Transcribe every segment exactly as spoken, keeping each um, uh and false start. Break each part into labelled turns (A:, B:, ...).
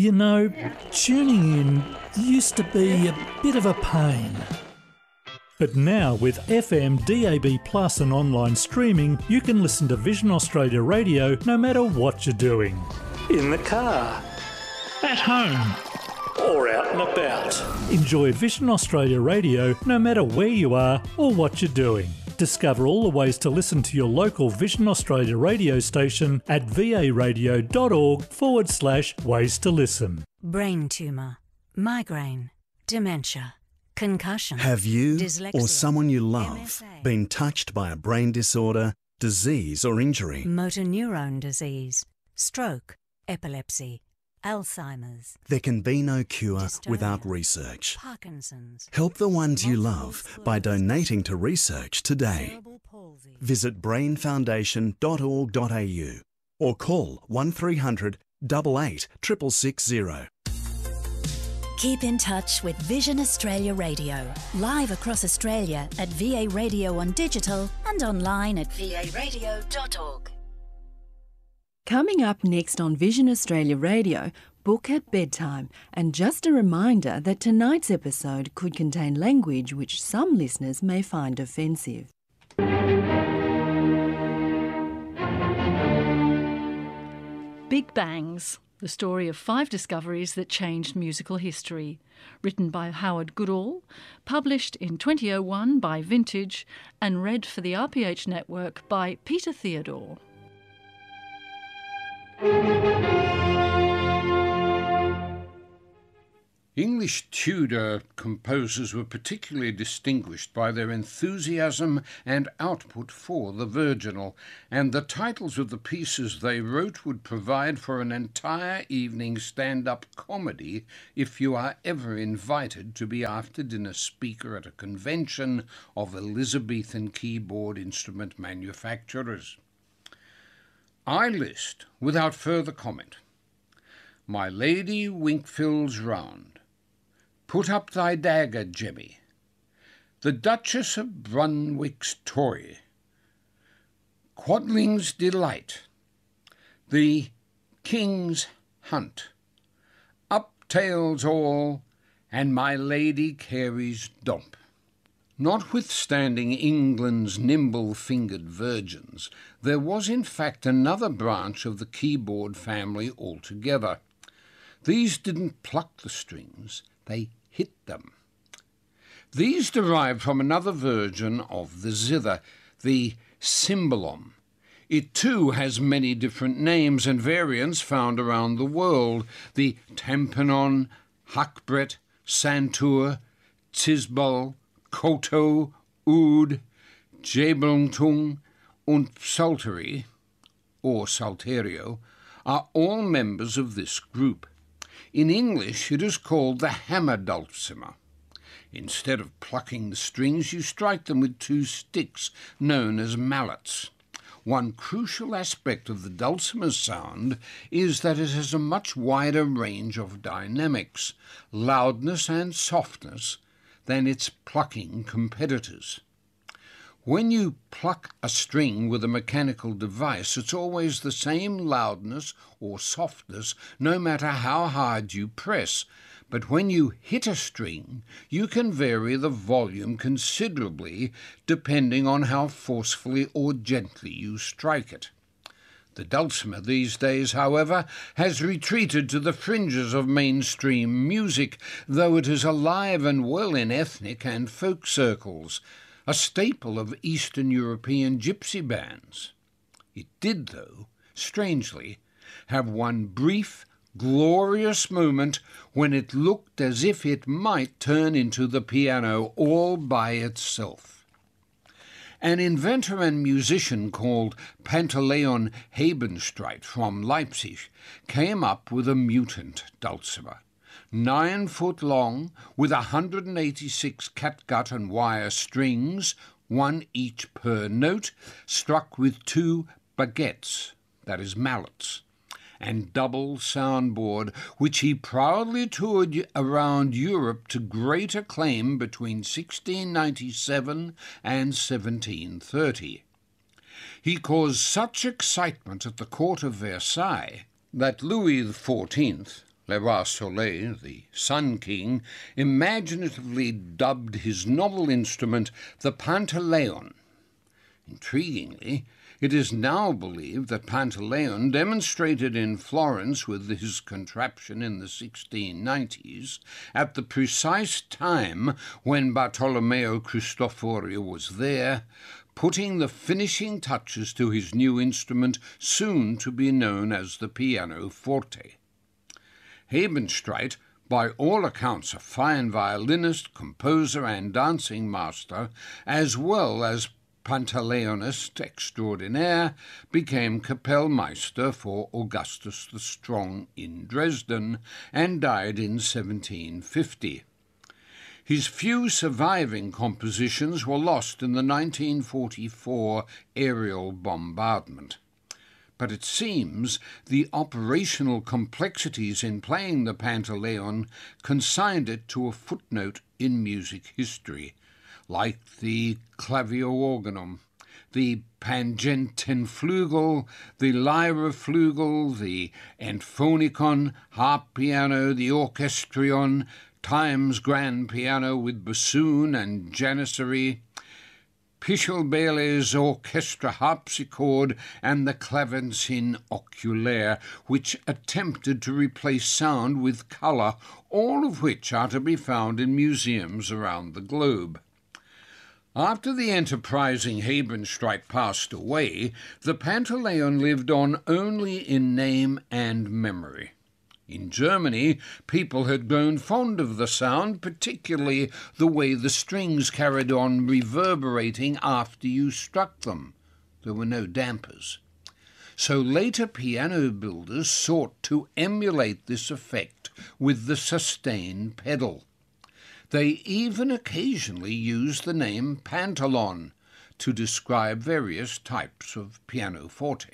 A: You know, tuning in used to be a bit of a pain. But now with F M, D A B plus and online streaming, you can listen to Vision Australia Radio no matter what you're doing. In the car, at home, or out and about. Enjoy Vision Australia Radio no matter where you are or what you're doing. Discover all the ways to listen to your local Vision Australia radio station at varadio.org forward slash ways to listen.
B: Brain tumour, migraine, dementia, concussion.
C: Have you
B: dyslexia,
C: or someone you love
B: M S A,
C: been touched by a brain disorder, disease or injury?
B: motor neurone disease, stroke, epilepsy, Alzheimer's,
C: There can be no cure
B: Dystonia,
C: without research.
B: Parkinson's,
C: Help the ones you
B: multiple
C: love by donating to research today.
B: cerebral palsy.
C: Visit brain foundation dot org dot a u or call one three hundred, eight eight, six six six zero.
D: Keep in touch with Vision Australia Radio, live across Australia at V A Radio on digital and online at v a radio dot org.
E: Coming up next on Vision Australia Radio, Book at Bedtime. And just a reminder that tonight's episode could contain language which some listeners may find offensive.
F: Big Bangs, the story of five discoveries that changed musical history. Written by Howard Goodall, published in twenty oh one by Vintage, and read for the R P H network by Peter Theodore.
G: English Tudor composers were particularly distinguished by their enthusiasm and output for the virginal, and the titles of the pieces they wrote would provide for an entire evening stand-up comedy if you are ever invited to be after-dinner speaker at a convention of Elizabethan keyboard instrument manufacturers. I list, without further comment, My Lady Winkfield's Round, Put Up Thy Dagger, Jemmy, The Duchess of Brunswick's Toy, Quadling's Delight, The King's Hunt, Up Tails All, and My Lady Carey's Domp. Notwithstanding England's nimble-fingered virgins, there was in fact another branch of the keyboard family altogether. These didn't pluck the strings, they hit them. These derived from another version of the zither, the cymbalum. It too has many different names and variants found around the world: the tympanon, hackbrett, santur, cisbal, koto, oud, jabeltung, and psaltery, or salterio, are all members of this group. In English it is called the hammer dulcimer. Instead of plucking the strings, you strike them with two sticks, known as mallets. One crucial aspect of the dulcimer's sound is that it has a much wider range of dynamics, loudness and softness, than its plucking competitors. When you pluck a string with a mechanical device, it's always the same loudness or softness, no matter how hard you press. But when you hit a string, you can vary the volume considerably depending on how forcefully or gently you strike it. The dulcimer these days, however, has retreated to the fringes of mainstream music, though it is alive and well in ethnic and folk circles, a staple of Eastern European gypsy bands. It did, though, strangely, have one brief, glorious moment when it looked as if it might turn into the piano all by itself. An inventor and musician called Pantaleon Hebenstreit from Leipzig came up with a mutant dulcimer, nine foot long, with one hundred eighty-six catgut and wire strings, one each per note, struck with two baguettes, that is mallets, and double soundboard, which he proudly toured around Europe to great acclaim between sixteen ninety-seven and seventeen thirty. He caused such excitement at the court of Versailles that Louis the Fourteenth, Le Roi Soleil, the Sun King, imaginatively dubbed his novel instrument the Pantaleon. Intriguingly, it is now believed that Pantaleon demonstrated in Florence with his contraption in the sixteen nineties at the precise time when Bartolomeo Cristofori was there, putting the finishing touches to his new instrument, soon to be known as the pianoforte. Hebenstreit, by all accounts a fine violinist, composer and dancing master, as well as Pantaleonist extraordinaire, became Kapellmeister for Augustus the Strong in Dresden and died in seventeen fifty. His few surviving compositions were lost in the nineteen forty-four aerial bombardment. But it seems the operational complexities in playing the Pantaleon consigned it to a footnote in music history, like the Klavierorganum, the Pangentenflügel, the Lyraflügel, the Entphonicon, harp piano, the Orchestrion, Times grand piano with bassoon and janissary, Pichelbele's orchestra harpsichord, and the clavecin oculaire, which attempted to replace sound with colour, all of which are to be found in museums around the globe. After the enterprising Hebenstreit passed away, the Pantaleon lived on only in name and memory. In Germany, people had grown fond of the sound, particularly the way the strings carried on reverberating after you struck them. There were no dampers. So later piano builders sought to emulate this effect with the sustain pedal. They even occasionally used the name Pantalon to describe various types of pianoforte.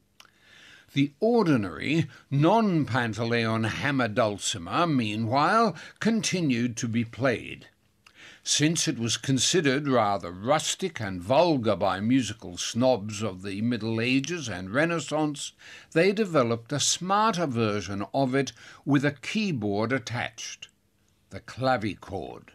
G: The ordinary, non-Pantaleon hammer dulcimer, meanwhile, continued to be played. Since it was considered rather rustic and vulgar by musical snobs of the Middle Ages and Renaissance, they developed a smarter version of it with a keyboard attached, the clavichord.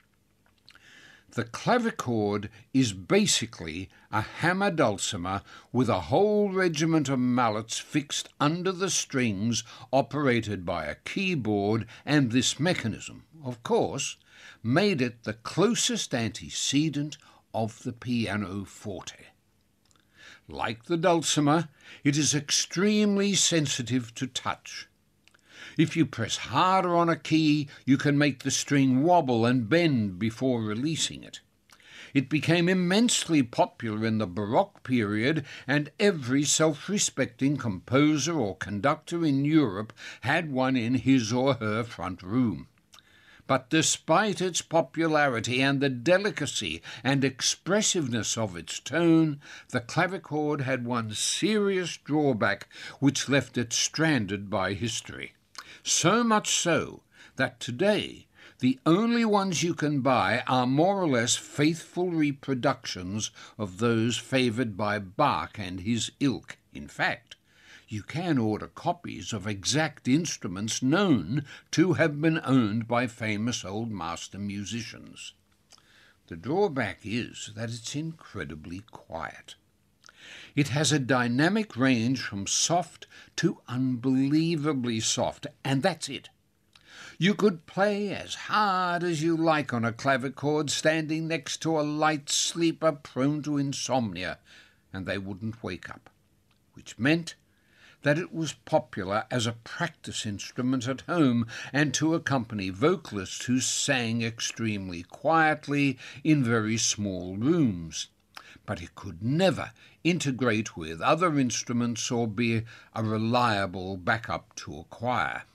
G: The clavichord is basically a hammer dulcimer with a whole regiment of mallets fixed under the strings, operated by a keyboard, and this mechanism, of course, made it the closest antecedent of the pianoforte. Like the dulcimer, it is extremely sensitive to touch. If you press harder on a key, you can make the string wobble and bend before releasing it. It became immensely popular in the Baroque period, and every self-respecting composer or conductor in Europe had one in his or her front room. But despite its popularity and the delicacy and expressiveness of its tone, the clavichord had one serious drawback which left it stranded by history. So much so that today the only ones you can buy are more or less faithful reproductions of those favoured by Bach and his ilk. In fact, you can order copies of exact instruments known to have been owned by famous old master musicians. The drawback is that it's incredibly quiet. It has a dynamic range from soft to unbelievably soft, and that's it. You could play as hard as you like on a clavichord standing next to a light sleeper prone to insomnia, and they wouldn't wake up, which meant that it was popular as a practice instrument at home and to accompany vocalists who sang extremely quietly in very small rooms. But it could never integrate with other instruments or be a reliable backup to a choir.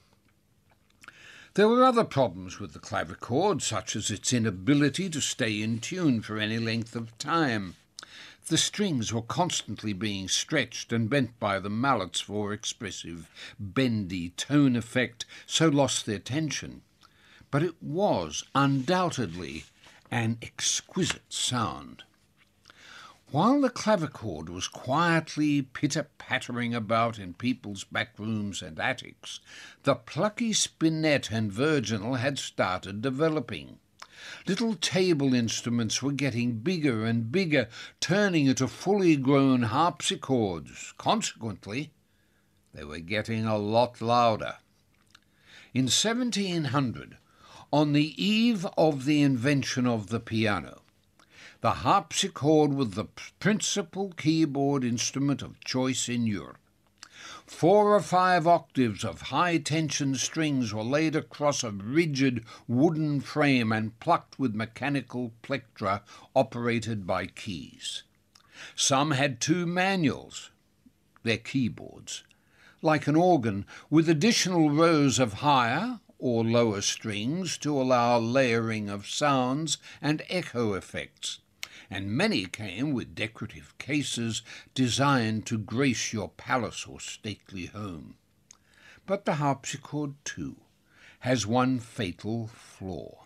G: There were other problems with the clavichord, such as its inability to stay in tune for any length of time. The strings were constantly being stretched and bent by the mallets for expressive, bendy tone effect, so lost their tension. But it was undoubtedly an exquisite sound. While the clavichord was quietly pitter-pattering about in people's back rooms and attics, the plucky spinet and virginal had started developing. Little table instruments were getting bigger and bigger, turning into fully grown harpsichords. Consequently, they were getting a lot louder. In seventeen hundred, on the eve of the invention of the piano, the harpsichord was the principal keyboard instrument of choice in Europe. Four or five octaves of high-tension strings were laid across a rigid wooden frame and plucked with mechanical plectra operated by keys. Some had two manuals, their keyboards, like an organ, with additional rows of higher or lower strings to allow layering of sounds and echo effects, and many came with decorative cases designed to grace your palace or stately home. But the harpsichord, too, has one fatal flaw: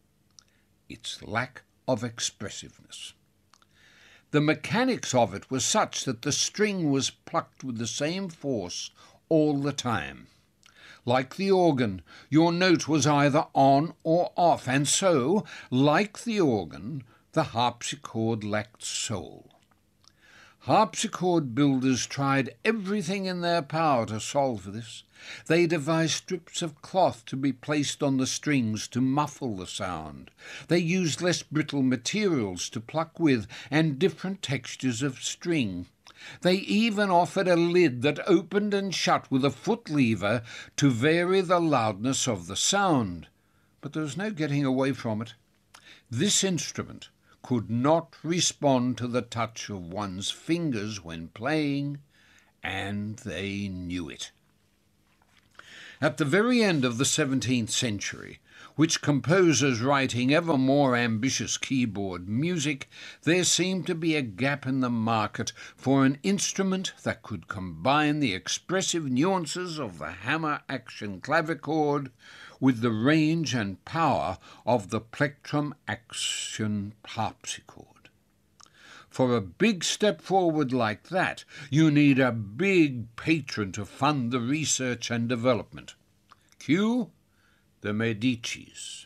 G: its lack of expressiveness. The mechanics of it were such that the string was plucked with the same force all the time. Like the organ, your note was either on or off, and so, like the organ, the harpsichord lacked soul. Harpsichord builders tried everything in their power to solve this. They devised strips of cloth to be placed on the strings to muffle the sound. They used less brittle materials to pluck with and different textures of string. They even offered a lid that opened and shut with a foot lever to vary the loudness of the sound. But there was no getting away from it. This instrument could not respond to the touch of one's fingers when playing, and they knew it. At the very end of the seventeenth century, which composers writing ever more ambitious keyboard music, there seemed to be a gap in the market for an instrument that could combine the expressive nuances of the hammer-action clavichord with the range and power of the plectrum-action harpsichord. For a big step forward like that, you need a big patron to fund the research and development. Cue the Medicis.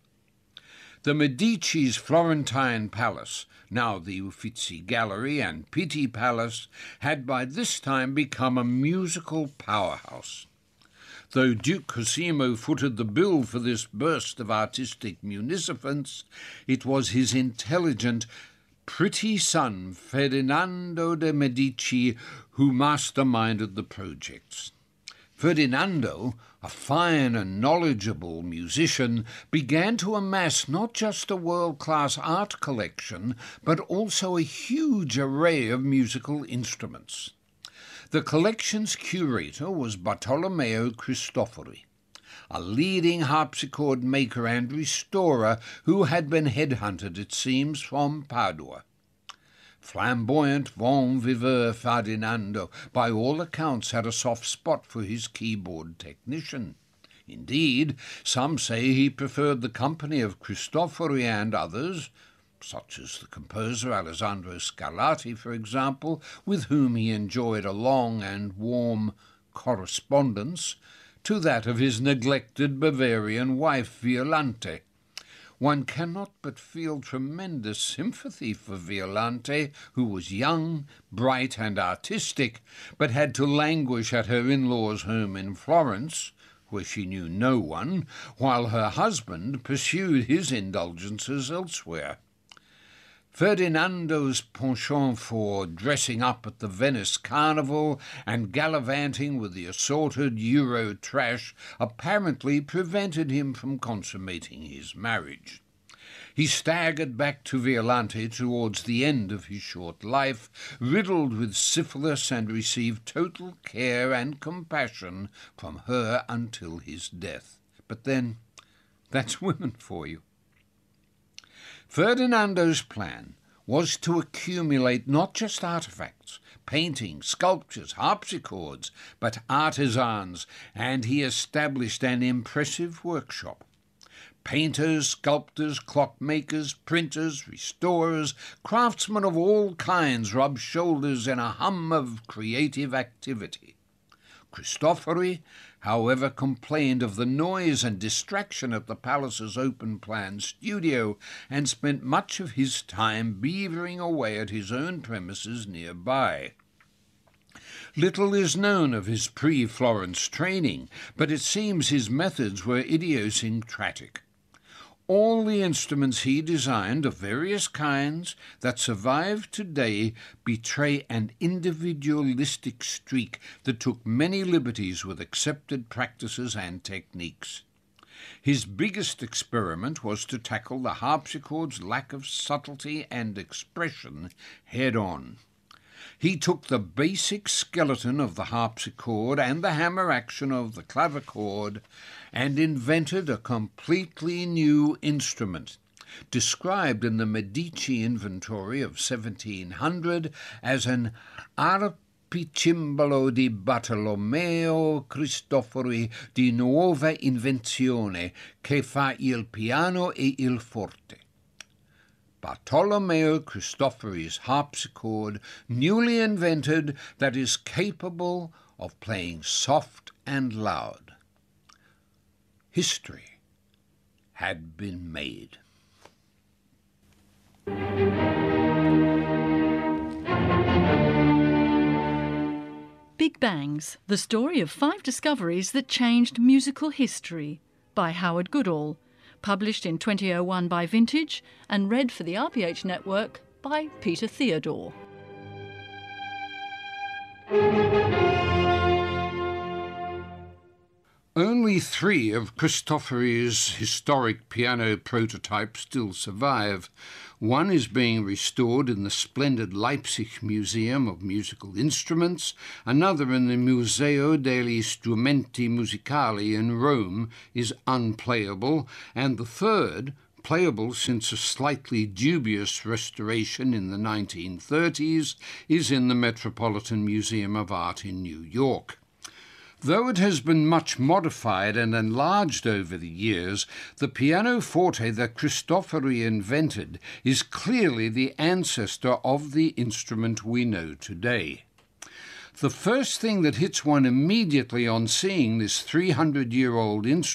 G: The Medici's Florentine Palace, now the Uffizi Gallery and Pitti Palace, had by this time become a musical powerhouse. Though Duke Cosimo footed the bill for this burst of artistic munificence, it was his intelligent, pretty son, Ferdinando de' Medici, who masterminded the projects. Ferdinando, a fine and knowledgeable musician, began to amass not just a world-class art collection, but also a huge array of musical instruments. The collection's curator was Bartolomeo Cristofori, a leading harpsichord maker and restorer who had been headhunted, it seems, from Padua. Flamboyant bon viveur Ferdinando, by all accounts, had a soft spot for his keyboard technician. Indeed, some say he preferred the company of Cristofori and others, such as the composer Alessandro Scarlatti, for example, with whom he enjoyed a long and warm correspondence, to that of his neglected Bavarian wife Violante. One cannot but feel tremendous sympathy for Violante, who was young, bright, and artistic, but had to languish at her in-laws' home in Florence, where she knew no one, while her husband pursued his indulgences elsewhere. Ferdinando's penchant for dressing up at the Venice Carnival and gallivanting with the assorted Euro trash apparently prevented him from consummating his marriage. He staggered back to Violante towards the end of his short life, riddled with syphilis, and received total care and compassion from her until his death. But then, that's women for you. Ferdinando's plan was to accumulate not just artifacts, paintings, sculptures, harpsichords, but artisans, and he established an impressive workshop. Painters, sculptors, clockmakers, printers, restorers, craftsmen of all kinds rubbed shoulders in a hum of creative activity. Cristofori, however, complained of the noise and distraction at the palace's open-plan studio and spent much of his time beavering away at his own premises nearby. Little is known of his pre-Florence training, but it seems his methods were idiosyncratic. All the instruments he designed of various kinds that survive today betray an individualistic streak that took many liberties with accepted practices and techniques. His biggest experiment was to tackle the harpsichord's lack of subtlety and expression head-on. He took the basic skeleton of the harpsichord and the hammer action of the clavichord and invented a completely new instrument, described in the Medici inventory of seventeen hundred as an arpicimbalo di Bartolomeo Cristofori di nuova invenzione che fa il piano e il forte. Bartolomeo Cristofori's harpsichord, newly invented, that is capable of playing soft and loud. History had been made.
F: Big Bangs, the story of five discoveries that changed musical history, by Howard Goodall, published in twenty oh one by Vintage and read for the R P H Network by Peter Theodore.
G: Only three of Cristofori's historic piano prototypes still survive. One is being restored in the splendid Leipzig Museum of Musical Instruments, another in the Museo degli Strumenti Musicali in Rome is unplayable, and the third, playable since a slightly dubious restoration in the nineteen thirties, is in the Metropolitan Museum of Art in New York. Though it has been much modified and enlarged over the years, the pianoforte that Cristofori invented is clearly the ancestor of the instrument we know today. The first thing that hits one immediately on seeing this three hundred year old instrument